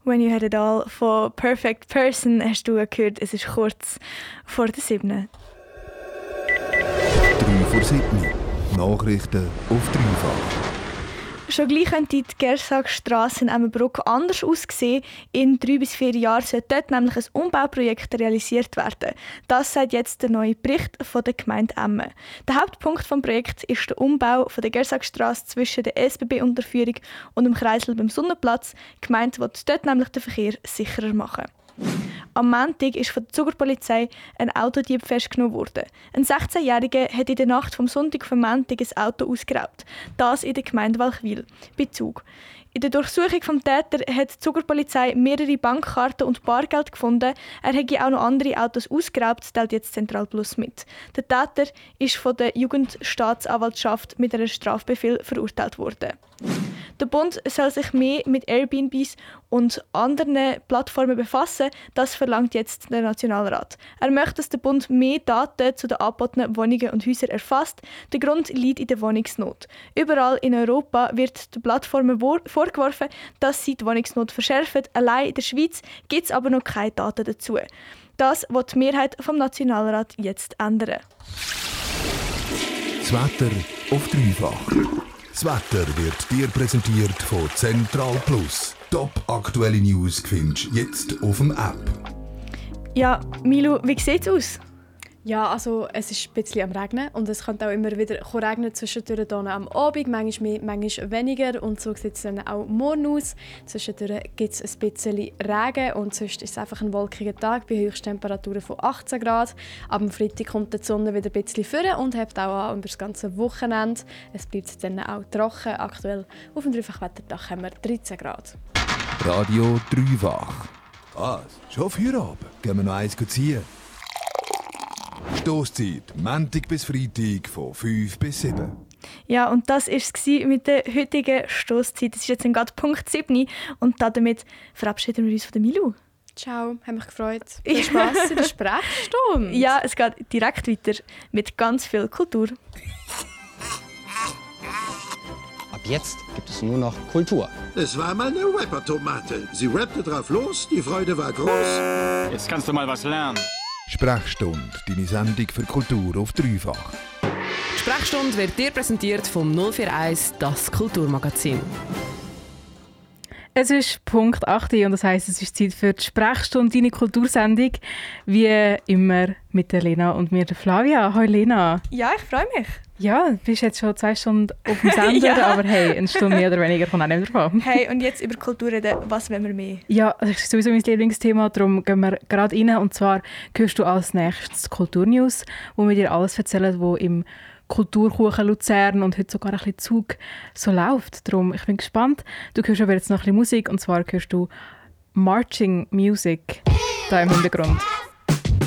«When You Had It All» von «Perfect Person» hast du gehört. Es ist kurz vor der 7. 3 vor 7. Nachrichten auf dreifach. Schon gleich könnte die Gersagstrasse in Emmenbruck anders aussehen. In 3 bis 4 Jahren soll dort nämlich ein Umbauprojekt realisiert werden. Das sagt jetzt der neue Bericht von der Gemeinde Emmen. Der Hauptpunkt des Projekts ist der Umbau von der Gersagstrasse zwischen der SBB-Unterführung und dem Kreisel beim Sonnenplatz. Die Gemeinde will dort nämlich den Verkehr sicherer machen. Am Montag ist von der Zugerpolizei ein Autodieb festgenommen worden. Ein 16-Jähriger hat in der Nacht vom Sonntag auf den Montag ein Auto ausgeraubt. Das in der Gemeinde Walchwil, bei Zug. In der Durchsuchung des Täters hat die Zugerpolizei mehrere Bankkarten und Bargeld gefunden. Er hätte auch noch andere Autos ausgeraubt, teilt jetzt Zentral Plus mit. Der Täter ist von der Jugendstaatsanwaltschaft mit einem Strafbefehl verurteilt worden. Der Bund soll sich mehr mit Airbnbs und anderen Plattformen befassen. Das verlangt jetzt der Nationalrat. Er möchte, dass der Bund mehr Daten zu den angebotenen Wohnungen und Häusern erfasst. Der Grund liegt in der Wohnungsnot. Überall in Europa wird den Plattformen vorgeworfen, dass sie die Wohnungsnot verschärfen. Allein in der Schweiz gibt es aber noch keine Daten dazu. Das will die Mehrheit vom Nationalrat jetzt ändern. Das Wetter auf dreifach. Das Wetter wird dir präsentiert von Zentral Plus. Top aktuelle News findest du jetzt auf dem App. Ja, Milo, wie sieht es aus? Ja, also es ist ein bisschen am Regnen und es könnte auch immer wieder regnen zwischendurch am Abend, manchmal mehr, manchmal weniger und so sieht es dann auch morgen aus. Zwischendurch gibt es ein bisschen Regen und sonst ist es einfach ein wolkiger Tag bei Höchsttemperaturen von 18 Grad. Am Freitag kommt die Sonne wieder ein bisschen vor und hebt auch an über das ganze Wochenende. Es bleibt dann auch trocken. Aktuell auf dem Dreifachwetterdach haben wir 13 Grad. Radio Dreifach. Was? Schon Feierabend? Gehen wir noch eins ziehen? Stosszeit, Montag bis Freitag von 5 bis 7. Ja, und das war es mit der heutigen Stosszeit. Es ist jetzt gerade Punkt 7 und damit verabschieden wir uns von der Milu. Ciao, hat mich gefreut. Viel Spass in der Sprechstunde. Ja, es geht direkt weiter mit ganz viel Kultur. Ab jetzt gibt es nur noch Kultur. Es war mal eine Rapper-Tomate. Sie rappte drauf los, die Freude war groß. Jetzt kannst du mal was lernen. Sprechstunde, deine Sendung für Kultur auf dreifach. Die Sprechstunde wird dir präsentiert vom 041, das Kulturmagazin. Es ist Punkt 8 und das heisst, es ist Zeit für die Sprechstunde, deine Kultursendung. Wie immer mit der Lena und mir, der Flavia. Hallo Lena. Ja, ich freue mich. Ja, du bist jetzt schon 2 Stunden auf dem Sender, Ja. Aber hey, eine Stunde mehr oder weniger kommt auch nicht davon. Hey, und jetzt über Kultur reden, was wollen wir mehr? Ja, das ist sowieso mein Lieblingsthema, darum gehen wir gerade rein. Und zwar hörst du als nächstes Kulturnews, wo wir dir alles erzählen, was im Kulturkuchen Luzern und heute sogar ein bisschen Zug so läuft. Darum, ich bin gespannt. Du hörst aber jetzt noch ein bisschen Musik und zwar hörst du Marching Music da im Hintergrund.